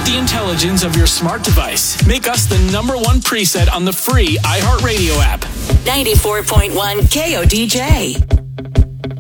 the intelligence of your smart device. Make us the #1 preset on the free iHeartRadio app. 94.1 KODJ.